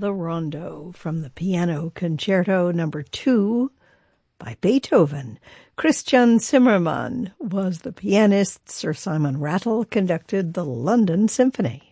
The Rondo from the Piano Concerto No. 2 by Beethoven. Christian Zimmermann was the pianist. Sir Simon Rattle conducted the London Symphony.